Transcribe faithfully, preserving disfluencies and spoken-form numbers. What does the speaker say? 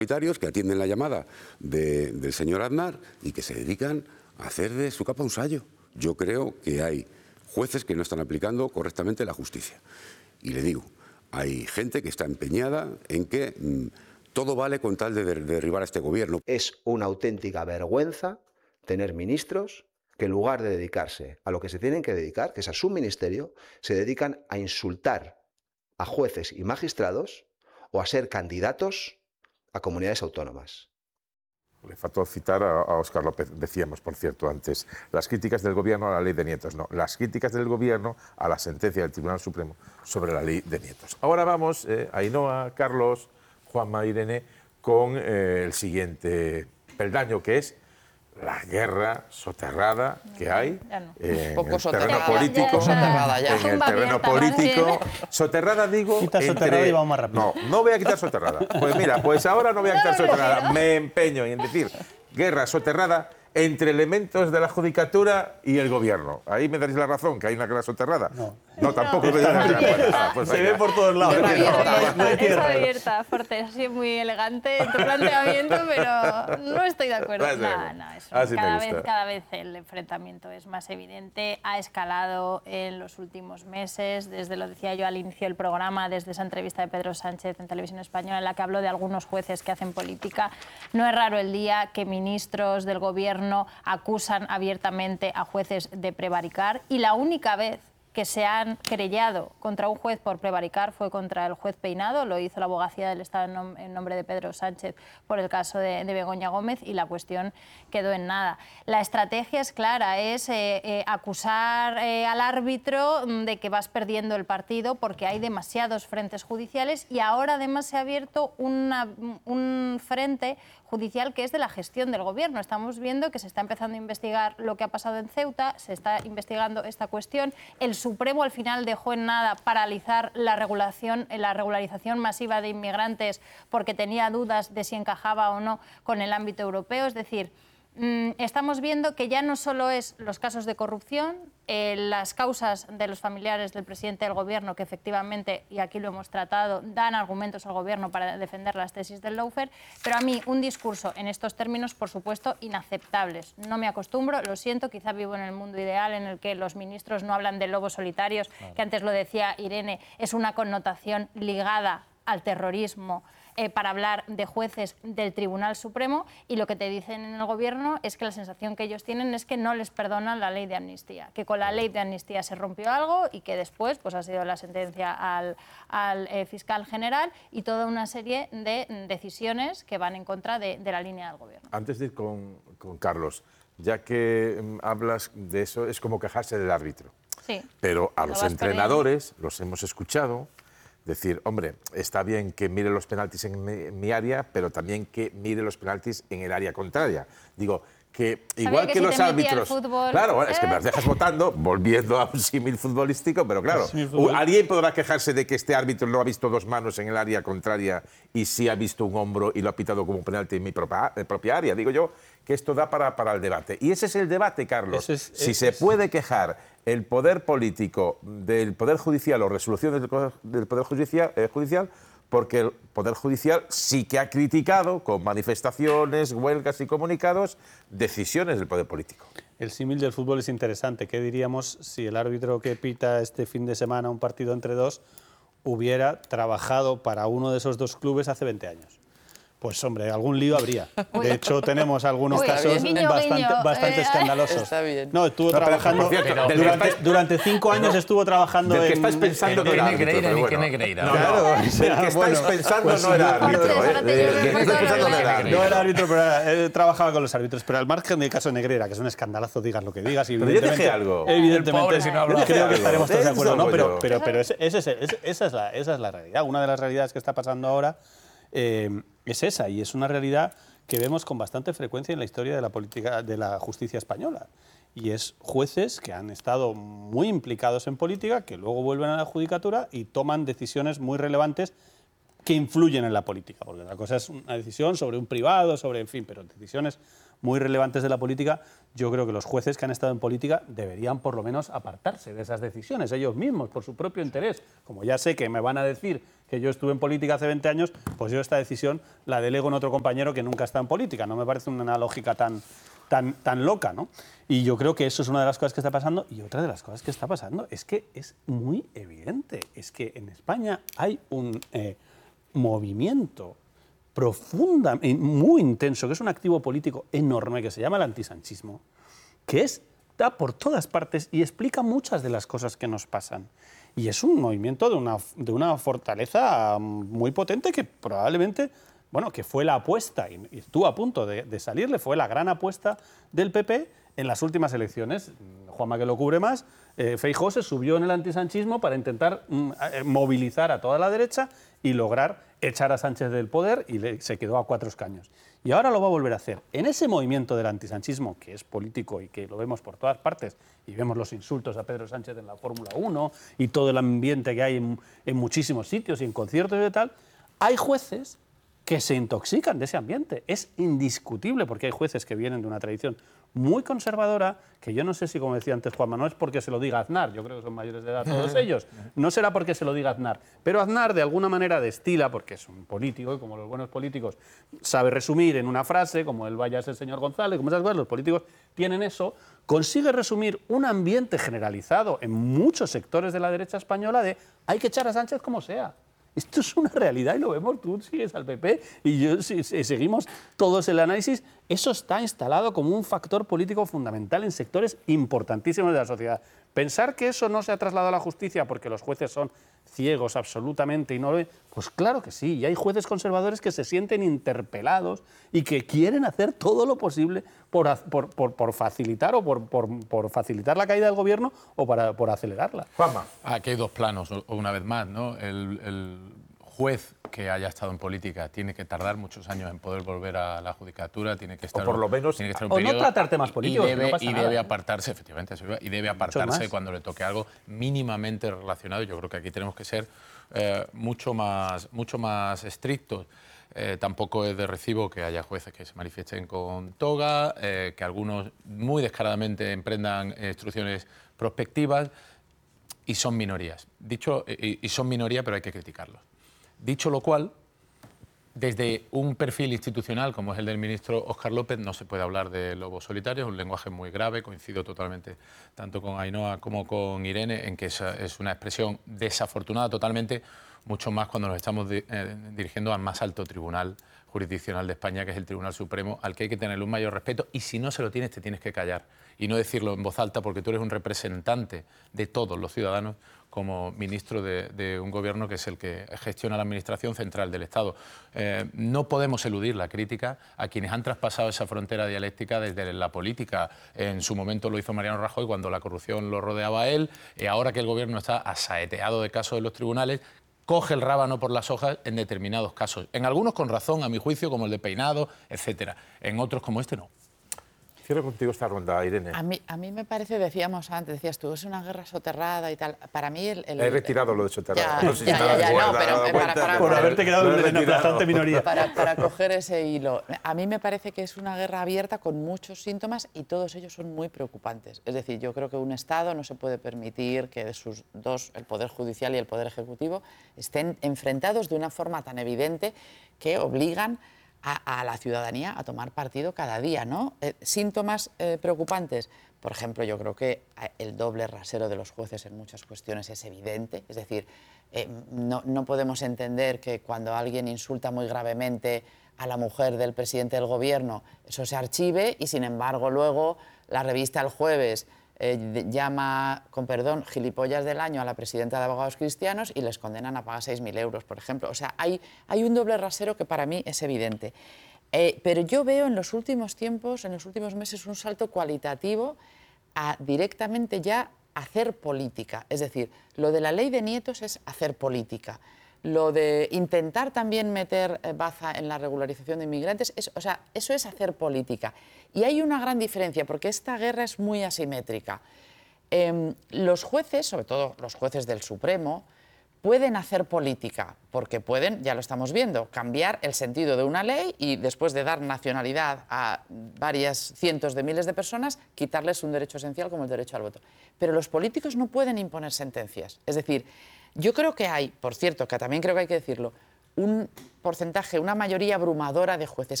que atienden la llamada de, del señor Aznar y que se dedican a hacer de su capa un sayo. Yo creo que hay jueces que no están aplicando correctamente la justicia. Y le digo, hay gente que está empeñada en que mmm, todo vale con tal de, de derribar a este gobierno. Es una auténtica vergüenza tener ministros que en lugar de dedicarse a lo que se tienen que dedicar, que es a su ministerio, se dedican a insultar a jueces y magistrados o a ser candidatos a comunidades autónomas. Le faltó citar a, a Óscar López, decíamos, por cierto, antes, las críticas del Gobierno a la ley de nietos. No, las críticas del Gobierno a la sentencia del Tribunal Supremo sobre la ley de nietos. Ahora vamos, eh, Ainhoa, Carlos, Juanma, Irene, con eh, el siguiente peldaño, que es la guerra soterrada que hay no. eh, Poco en el soterrada. terreno político. Ya, ya, soterrada, ya. En el terreno político. Soterrada, digo. Quita entre... soterrada y vamos más rápido. No, no voy a quitar soterrada. Pues mira, pues ahora no voy a quitar soterrada. Me empeño en decir guerra soterrada entre elementos de la judicatura y el gobierno. Ahí me daréis la razón, que hay una guerra soterrada. No, no tampoco. No, me está ah, pues se venga. ve por todos lados. Guerra abierta. No hay Es tierra. abierta, Forte, ha sido muy elegante en tu planteamiento, pero no estoy de acuerdo. Pues No, venga. no, eso, Así me cada, gusta. vez, cada vez el enfrentamiento es más evidente, ha escalado en los últimos meses, desde, lo decía yo al inicio del programa, desde esa entrevista de Pedro Sánchez en Televisión Española en la que habló de algunos jueces que hacen política. No es raro el día que ministros del gobierno acusan abiertamente a jueces de prevaricar, y la única vez que se han querellado contra un juez por prevaricar fue contra el juez Peinado, lo hizo la Abogacía del Estado en, nom en nombre de Pedro Sánchez por el caso de, de Begoña Gómez, y la cuestión quedó en nada. La estrategia es clara, es eh, eh, acusar eh, al árbitro de que vas perdiendo el partido porque hay demasiados frentes judiciales, y ahora además se ha abierto una, un frente judicial que es de la gestión del gobierno. Estamos viendo que se está empezando a investigar lo que ha pasado en Ceuta, se está investigando esta cuestión. El Supremo al final dejó en nada paralizar la regulación, la regularización masiva de inmigrantes porque tenía dudas de si encajaba o no con el ámbito europeo. Es decir, mmm, estamos viendo que ya no solo es los casos de corrupción, eh, las causas de los familiares del presidente del gobierno, que efectivamente, y aquí lo hemos tratado, dan argumentos al gobierno para defender las tesis del lawfare, pero a mí un discurso en estos términos, por supuesto, inaceptables. No me acostumbro, lo siento, quizá vivo en el mundo ideal en el que los ministros no hablan de lobos solitarios, claro, que antes lo decía Irene, es una connotación ligada al terrorismo, eh, para hablar de jueces del Tribunal Supremo, y lo que te dicen en el gobierno es que la sensación que ellos tienen es que no les perdonan la ley de amnistía, que con la ley de amnistía se rompió algo y que después pues, ha sido la sentencia al, al eh, fiscal general y toda una serie de decisiones que van en contra de, de la línea del gobierno. Antes de ir con, con Carlos, ya que um, hablas de eso, es como quejarse del árbitro. Sí. Pero a Lo los vas entrenadores perdiendo. Los hemos escuchado decir, hombre, está bien que mire los penaltis en mi, en mi área, pero también que mire los penaltis en el área contraria. Digo, que igual que, que si los árbitros... Fútbol, claro, eh. es que me las dejas votando, volviendo a un símil futbolístico, pero claro, alguien podrá quejarse de que este árbitro no ha visto dos manos en el área contraria y sí ha visto un hombro y lo ha pitado como penalti en mi propia, en propia área. Digo yo que esto da para, para el debate. Y ese es el debate, Carlos. Es, si es, se es. puede quejar el poder político del Poder Judicial o resoluciones del Poder, del poder judicial, eh, judicial, porque el Poder Judicial sí que ha criticado, con manifestaciones, huelgas y comunicados, decisiones del Poder Político. El símil del fútbol es interesante. ¿Qué diríamos si el árbitro que pita este fin de semana un partido entre dos hubiera trabajado para uno de esos dos clubes hace veinte años? Pues hombre, algún lío habría. De hecho, tenemos algunos Uy, casos guiño, bastante, guiño. bastante Eh, escandalosos. está bien. No, estuvo no, trabajando... Pero, cierto, pero, durante, estáis, durante cinco años no, estuvo trabajando del en... que estáis pensando no era árbitro, pero bueno. Negreira, no, claro, no, el que estáis bueno, pensando pues, no era árbitro. Pues, ¿eh? El que estáis pensando no era árbitro. No era árbitro, pero era, él trabajaba con los árbitros. Pero al margen del caso de Negreira, que es un escandalazo, digas lo que digas. Y pero yo dejé algo. Evidentemente, pobre, si no yo creo que estaremos todos de Eso acuerdo. No, pero, yo. pero, pero ese, ese, ese, esa, es la, esa es la realidad. Una de las realidades que está pasando ahora eh, es esa, y es una realidad que vemos con bastante frecuencia en la historia de la política de la justicia española. Y es jueces que han estado muy implicados en política, que luego vuelven a la judicatura y toman decisiones muy relevantes que influyen en la política. Porque la cosa es una decisión sobre un privado, sobre, en fin, pero decisiones muy relevantes de la política, yo creo que los jueces que han estado en política deberían por lo menos apartarse de esas decisiones, ellos mismos, por su propio interés. Como ya sé que me van a decir que yo estuve en política hace veinte años, pues yo esta decisión la delego en otro compañero que nunca está en política. No me parece una lógica tan, tan, tan loca, ¿no? Y yo creo que eso es una de las cosas que está pasando. Y otra de las cosas que está pasando es que es muy evidente. Es que en España hay un eh, movimiento profunda, muy intenso, que es un activo político enorme, que se llama el antisanchismo, que está por todas partes y explica muchas de las cosas que nos pasan. Y es un movimiento de una, de una fortaleza muy potente que probablemente, bueno, que fue la apuesta, y estuvo a punto de, de salirle, fue la gran apuesta del P P en las últimas elecciones. Juanma, que lo cubre más, eh, Feijóo se subió en el antisanchismo para intentar mm, movilizar a toda la derecha y lograr echar a Sánchez del poder, y le, se quedó a cuatro escaños. Y ahora lo va a volver a hacer. En ese movimiento del antisanchismo, que es político y que lo vemos por todas partes, y vemos los insultos a Pedro Sánchez en la Fórmula uno y todo el ambiente que hay en, en muchísimos sitios y en conciertos y tal, hay jueces que se intoxican de ese ambiente. Es indiscutible, porque hay jueces que vienen de una tradición muy conservadora, que yo no sé si, como decía antes Juanma, no es porque se lo diga Aznar, yo creo que son mayores de edad todos ellos, no será porque se lo diga Aznar, pero Aznar de alguna manera destila, porque es un político y como los buenos políticos sabe resumir en una frase, como el vaya el señor González, como esas cosas, los políticos tienen eso, consigue resumir un ambiente generalizado en muchos sectores de la derecha española de hay que echar a Sánchez como sea. Esto es una realidad y lo vemos, tú sigues al P P y yo si, si seguimos todos el análisis. Eso está instalado como un factor político fundamental en sectores importantísimos de la sociedad. Pensar que eso no se ha trasladado a la justicia porque los jueces son ciegos absolutamente y no lo ven, pues claro que sí. Y hay jueces conservadores que se sienten interpelados y que quieren hacer todo lo posible por, por, por, por facilitar o por, por, por facilitar la caída del gobierno o para, por acelerarla. Juanma. Aquí hay dos planos, una vez más, ¿no? El, el juez que haya estado en política tiene que tardar muchos años en poder volver a la judicatura, tiene que estar, o por lo menos, tiene que estar un o periodo, no tratar temas políticos, y debe, no pasa y nada, debe ¿eh? apartarse, efectivamente, y debe apartarse cuando le toque algo mínimamente relacionado. Yo creo que aquí tenemos que ser eh, mucho más, mucho más estrictos. Eh, tampoco es de recibo que haya jueces que se manifiesten con toga, eh, que algunos muy descaradamente emprendan eh, instrucciones prospectivas, y son minorías. Dicho, y, y son minoría, pero hay que criticarlos. Dicho lo cual, desde un perfil institucional como es el del ministro Óscar López no se puede hablar de lobos solitarios, es un lenguaje muy grave, coincido totalmente tanto con Ainhoa como con Irene en que esa es una expresión desafortunada totalmente, mucho más cuando nos estamos di eh, dirigiendo al más alto tribunal jurisdiccional de España, que es el Tribunal Supremo, al que hay que tener un mayor respeto, y si no se lo tienes, te tienes que callar y no decirlo en voz alta, porque tú eres un representante de todos los ciudadanos como ministro de, de un gobierno que es el que gestiona la administración central del Estado. Eh, no podemos eludir la crítica a quienes han traspasado esa frontera dialéctica desde la política. En su momento lo hizo Mariano Rajoy cuando la corrupción lo rodeaba a él, y ahora que el gobierno está asaeteado de casos en los tribunales, coge el rábano por las hojas en determinados casos. En algunos con razón, a mi juicio, como el de Peinado, etcétera. En otros como este, no. Cierro contigo esta ronda, Irene. A mí, a mí me parece, decíamos antes, decías tú, es una guerra soterrada y tal. Para mí el... el He retirado lo de soterrada. Ya, no sé ya, si ya, ya, te no, pero has para- para- Por haberte quedado en aplastante minoría. Para, para coger ese hilo. A mí me parece que es una guerra abierta con muchos síntomas y todos ellos son muy preocupantes. Es decir, yo creo que un Estado no se puede permitir que de sus dos, el Poder Judicial y el Poder Ejecutivo, estén enfrentados de una forma tan evidente que obligan a, a la ciudadanía a tomar partido cada día, ¿no? Eh, síntomas eh, preocupantes. Por ejemplo, yo creo que el doble rasero de los jueces en muchas cuestiones es evidente. Es decir, eh, no, no podemos entender que cuando alguien insulta muy gravemente a la mujer del presidente del gobierno, eso se archive y, sin embargo, luego la revista El Jueves eh, de, llama, con perdón, gilipollas del año a la presidenta de Abogados Cristianos y les condenan a pagar seis mil euros, por ejemplo. O sea, hay, hay un doble rasero que para mí es evidente. Eh, pero yo veo en los últimos tiempos, en los últimos meses, un salto cualitativo a directamente ya hacer política. Es decir, lo de la ley de nietos es hacer política. Lo de intentar también meter eh, baza en la regularización de inmigrantes, es, o sea, eso es hacer política. Y hay una gran diferencia, porque esta guerra es muy asimétrica. Eh, los jueces, sobre todo los jueces del Supremo, pueden hacer política, porque pueden, ya lo estamos viendo, cambiar el sentido de una ley y después de dar nacionalidad a varias cientos de miles de personas, quitarles un derecho esencial como el derecho al voto. Pero los políticos no pueden imponer sentencias. Es decir, yo creo que hay, por cierto, que también creo que hay que decirlo, un porcentaje, una mayoría abrumadora de jueces